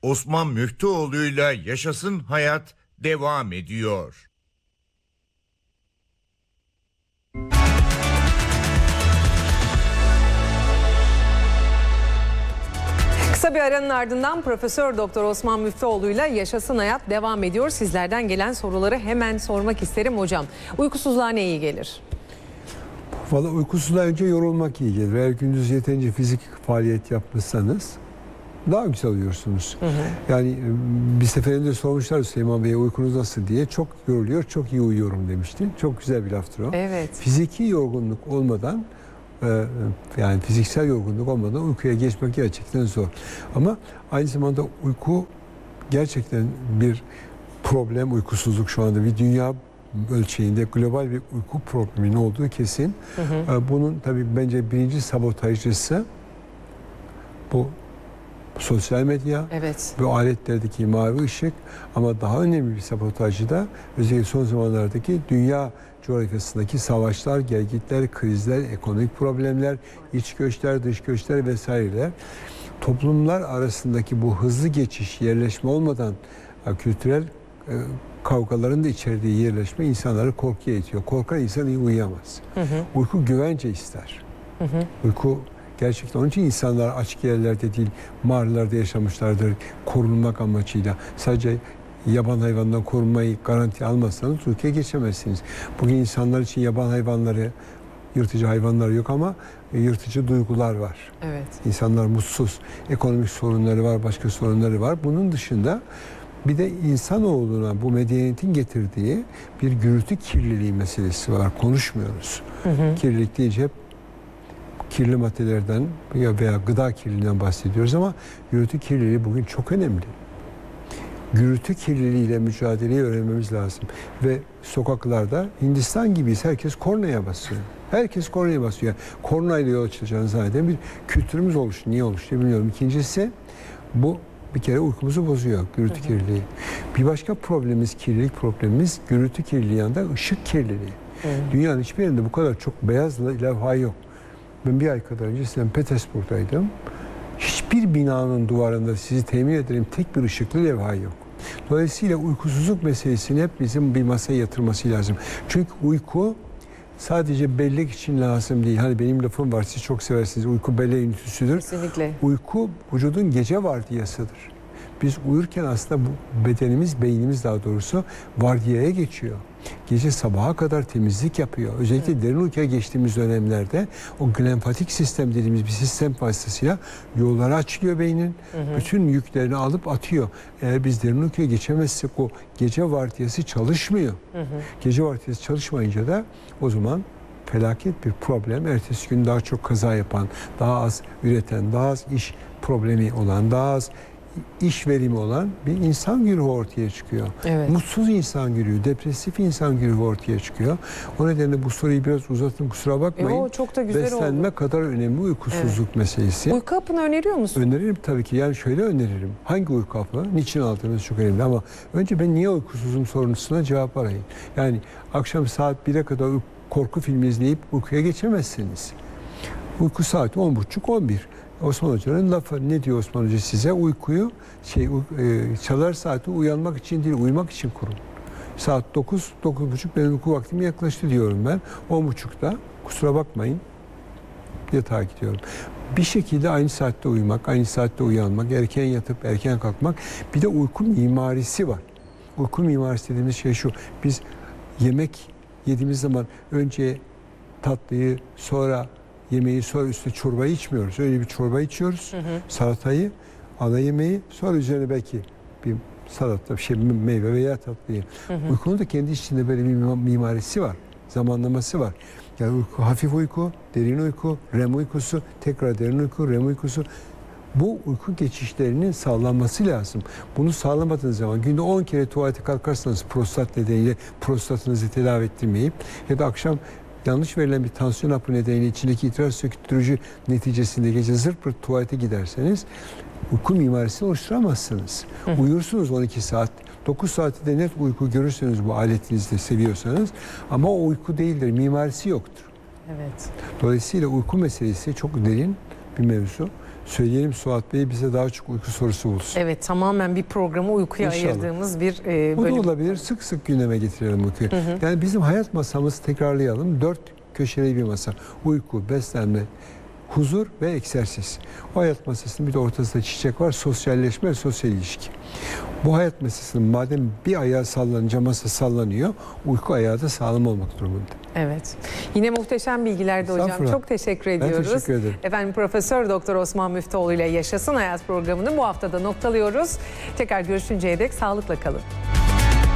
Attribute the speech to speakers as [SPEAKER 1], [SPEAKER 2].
[SPEAKER 1] Osman Müftüoğlu'yla Yaşasın Hayat devam ediyor.
[SPEAKER 2] Kısa bir aranın ardından Profesör Doktor Osman Müftüoğlu'yla Yaşasın Hayat devam ediyor. Sizlerden gelen soruları hemen sormak isterim hocam. Uykusuzluğa ne iyi gelir?
[SPEAKER 3] Valla uykusuzluğa önce yorulmak iyi gelir. Eğer gündüz yeterince fizik faaliyet yapmışsanız daha güzel uyuyorsunuz. Yani bir seferinde sormuşlar Süleyman Bey'e uykunuz nasıl diye. Çok yoruluyor, çok iyi uyuyorum demişti. Çok güzel bir laftır o.
[SPEAKER 2] Evet.
[SPEAKER 3] Fiziki yorgunluk olmadan, yani fiziksel yorgunluk olmadan uykuya geçmek gerçekten zor. Ama aynı zamanda uyku gerçekten bir problem, uykusuzluk şu anda bir dünya ölçeğinde global bir uyku probleminin olduğu kesin. Bunun tabii bence birinci sabotajcısı bu sosyal medya,
[SPEAKER 2] Evet.
[SPEAKER 3] bu aletlerdeki mavi ışık, ama daha önemli bir sabotajcı da özellikle son zamanlardaki dünya coğrafyasındaki savaşlar, gelgitler, krizler, ekonomik problemler, iç göçler, dış göçler vesaireler. Toplumlar arasındaki bu hızlı geçiş, yerleşme olmadan kültürel kavgaların da içerdiği yerleşme insanları korkuya itiyor. Korkan insan iyi uyuyamaz. Uyku güvence ister. Uyku gerçekten, onun için insanlar açık yerlerde değil, mağaralarda yaşamışlardır korunmak amacıyla. Sadece yaban hayvandan korunmayı garanti almazsanız uykuya geçemezsiniz. Bugün insanlar için yaban hayvanları, yırtıcı hayvanlar yok ama yırtıcı duygular var.
[SPEAKER 2] Evet.
[SPEAKER 3] İnsanlar mutsuz, ekonomik sorunları var, başka sorunları var. Bunun dışında bir de insanoğluna bu medeniyetin getirdiği bir gürültü kirliliği meselesi var. Konuşmuyoruz. Kirlilik deyince hep kirli maddelerden veya gıda kirliliğinden bahsediyoruz ama gürültü kirliliği bugün çok önemli. Gürültü kirliliğiyle mücadeleyi öğrenmemiz lazım. Ve sokaklarda Hindistan gibiyiz. Herkes kornaya basıyor. Herkes kornaya basıyor. Kornayla yol açılacağını zanneden bir kültürümüz oluştu. Niye oluştu bilmiyorum. İkincisi bu bir kere uykumuzu bozuyor gürültü kirliliği. Bir başka problemimiz, kirlilik problemimiz gürültü kirliliği yanında ışık kirliliği. Dünyanın hiçbir yerinde bu kadar çok beyaz levha yok. Ben bir ay kadar önce St. Petersburg'daydım. Hiçbir binanın duvarında sizi temin ederim tek bir ışıklı levha yok. Dolayısıyla uykusuzluk meselesini hep bizim bir masaya yatırması lazım. Çünkü uyku sadece bellek için lazım değil. Hani benim lafım var, siz çok seversiniz. Uyku bellek ünitüsüdür.
[SPEAKER 2] Kesinlikle.
[SPEAKER 3] Uyku vücudun gece vardiyasıdır. Biz uyurken aslında bu bedenimiz, beynimiz daha doğrusu vardiyaya geçiyor. Gece sabaha kadar temizlik yapıyor. Özellikle derin uykuya geçtiğimiz dönemlerde o glenfatik sistem dediğimiz bir sistem vasıtasıyla yolları açılıyor beynin. Bütün yüklerini alıp atıyor. Eğer biz derin uykuya geçemezsek o gece vardiyası çalışmıyor. Gece vardiyası çalışmayınca da o zaman felaket bir problem. Ertesi gün daha çok kaza yapan, daha az üreten, daha az iş problemi olan, daha az iş verimi olan bir insan güruhu ortaya çıkıyor.
[SPEAKER 2] Evet.
[SPEAKER 3] Mutsuz insan güruhu, depresif insan güruhu ortaya çıkıyor. O nedenle bu soruyu biraz uzattım, kusura bakmayın.
[SPEAKER 2] O çok da güzel
[SPEAKER 3] Beslenme
[SPEAKER 2] oldu.
[SPEAKER 3] kadar önemli uykusuzluk meselesi.
[SPEAKER 2] Uyku hapını öneriyor musun?
[SPEAKER 3] Öneririm tabii ki. Yani şöyle öneririm. Hangi uyku hapı? Niçin aldığınız çok önemli ama önce ben niye uykusuzum sorusuna cevap arayın. Yani akşam saat 1'e kadar korku filmi izleyip uykuya geçemezsiniz. Uyku saati 10.30-11. Osman Hoca'nın lafı. Ne diyor Osman Hoca size? Uykuyu çalar saati uyanmak için değil, uyumak için kurun. Saat 9-9.30 benim uyku vaktim yaklaştı diyorum ben. 10.30'da kusura bakmayın yatağa gidiyorum. Bir şekilde aynı saatte uyumak, aynı saatte uyanmak, erken yatıp erken kalkmak. Bir de uyku mimarisi var. Uyku mimarisi dediğimiz şey şu. Biz yemek yediğimiz zaman önce tatlıyı, sonra yemeği, sonra üstüne çorbayı içmiyoruz. Öyle bir çorba içiyoruz. Salatayı, ana yemeği, sonra üzerine belki bir salata, meyve veya tatlıyı. Uykunun da kendi içinde böyle bir mimarisi var. Zamanlaması var. Yani uyku, hafif uyku, derin uyku, REM uykusu, tekrar derin uyku, REM uykusu. Bu uyku geçişlerinin sağlanması lazım. Bunu sağlamadığınız zaman günde 10 kere tuvalete kalkarsanız prostat nedeniyle prostatınızı tedavi ettirmeyip ya da akşam yanlış verilen bir tansiyon hapı nedeniyle içindeki idrar söktürücü neticesinde gece zırt pırt tuvalete giderseniz uyku mimarisini oluşturamazsınız. Uyursunuz 12 saat. 9 saati de net uyku görürsünüz bu aletinizde seviyorsanız ama o uyku değildir. Mimarisi yoktur.
[SPEAKER 2] Evet.
[SPEAKER 3] Dolayısıyla uyku meselesi çok derin bir mevzu. Söyleyelim Suat Bey bize daha çok uyku sorusu bulsun.
[SPEAKER 2] Evet, tamamen bir programı uykuya
[SPEAKER 3] İnşallah.
[SPEAKER 2] ayırdığımız bir
[SPEAKER 3] Bu da
[SPEAKER 2] bölüm.
[SPEAKER 3] olabilir. Sık sık gündeme getirelim uykuyu. Yani bizim hayat masamızı tekrarlayalım. 4 köşeli bir masa. Uyku, beslenme, huzur ve egzersiz. O hayat masasının bir de ortasında çiçek var. Sosyalleşme ve sosyal ilişki. Bu hayat masasının madem bir ayağı sallanınca masa sallanıyor, uyku ayağı da sağlam olmak durumunda.
[SPEAKER 2] Evet. Yine muhteşem bilgilerdi hocam.
[SPEAKER 3] Estağfurullah.
[SPEAKER 2] Çok teşekkür ediyoruz.
[SPEAKER 3] teşekkür ederim.
[SPEAKER 2] Efendim Profesör Doktor Osman Müftüoğlu ile Yaşasın Hayat programını bu haftada noktalıyoruz. Tekrar görüşünceye dek sağlıkla kalın.